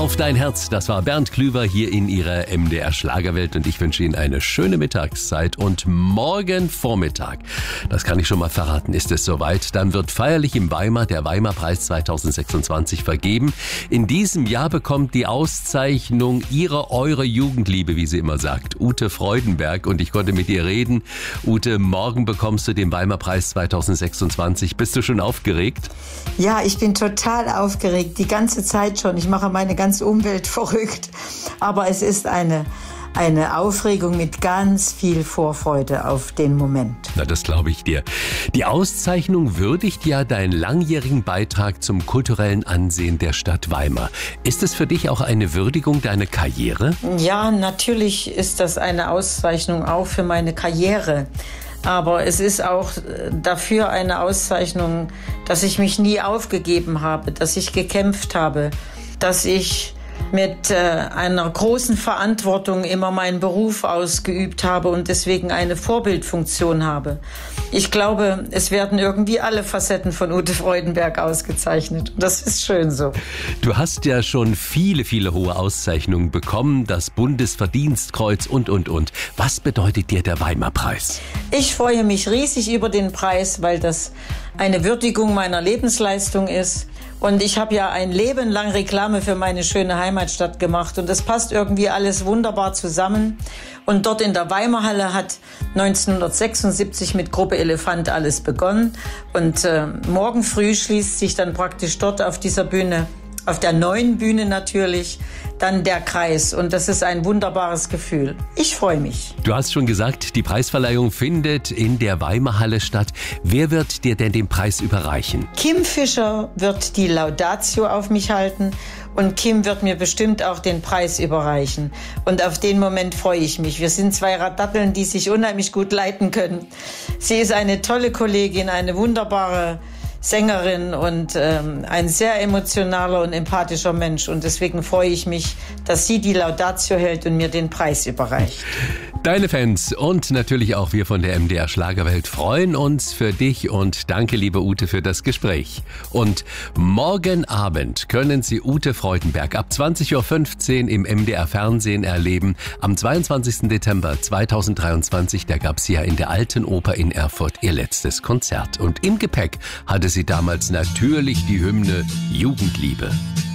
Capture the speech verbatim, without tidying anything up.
Auf dein Herz, das war Bernd Klüver hier in ihrer M D R Schlagerwelt und ich wünsche Ihnen eine schöne Mittagszeit und morgen Vormittag, das kann ich schon mal verraten, ist es soweit, dann wird feierlich im Weimar der Weimar-Preis zweitausendsechsundzwanzig vergeben. In diesem Jahr bekommt die Auszeichnung Ihre, eure Jugendliebe, wie sie immer sagt, Ute Freudenberg und ich konnte mit ihr reden. Ute, morgen bekommst du den Weimar-Preis zweitausendsechsundzwanzig. Bist du schon aufgeregt? Ja, ich bin total aufgeregt, die ganze Zeit schon. Ich mache meine ganze Umwelt verrückt. Aber es ist eine, eine Aufregung mit ganz viel Vorfreude auf den Moment. Na, das glaube ich dir. Die Auszeichnung würdigt ja deinen langjährigen Beitrag zum kulturellen Ansehen der Stadt Weimar. Ist es für dich auch eine Würdigung deiner Karriere? Ja, natürlich ist das eine Auszeichnung auch für meine Karriere. Aber es ist auch dafür eine Auszeichnung, dass ich mich nie aufgegeben habe, dass ich gekämpft habe, dass ich mit äh, einer großen Verantwortung immer meinen Beruf ausgeübt habe und deswegen eine Vorbildfunktion habe. Ich glaube, es werden irgendwie alle Facetten von Ute Freudenberg ausgezeichnet. Das ist schön so. Du hast ja schon viele, viele hohe Auszeichnungen bekommen, das Bundesverdienstkreuz und, und, und. Was bedeutet dir der Weimar-Preis? Ich freue mich riesig über den Preis, weil das eine Würdigung meiner Lebensleistung ist. Und ich habe ja ein Leben lang Reklame für meine schöne Heimatstadt gemacht und das passt irgendwie alles wunderbar zusammen. Und dort in der Weimarhalle hat neunzehnhundertsechsundsiebzig mit Gruppe Elefant alles begonnen und äh, morgen früh schließt sich dann praktisch dort auf dieser Bühne, auf der neuen Bühne natürlich, dann der Kreis. Und das ist ein wunderbares Gefühl. Ich freue mich. Du hast schon gesagt, die Preisverleihung findet in der Weimarhalle statt. Wer wird dir denn den Preis überreichen? Kim Fischer wird die Laudatio auf mich halten und Kim wird mir bestimmt auch den Preis überreichen. Und auf den Moment freue ich mich. Wir sind zwei Radatteln, die sich unheimlich gut leiten können. Sie ist eine tolle Kollegin, eine wunderbare Sängerin und ähm, ein sehr emotionaler und empathischer Mensch. Und deswegen freue ich mich, dass sie die Laudatio hält und mir den Preis überreicht. Deine Fans und natürlich auch wir von der M D R Schlagerwelt freuen uns für dich und danke, liebe Ute, für das Gespräch. Und morgen Abend können Sie Ute Freudenberg ab zwanzig Uhr fünfzehn im M D R Fernsehen erleben. Am zweiundzwanzigsten Dezember zweitausenddreiundzwanzig, da gab sie ja in der Alten Oper in Erfurt ihr letztes Konzert. Und im Gepäck hatte sie damals natürlich die Hymne Jugendliebe.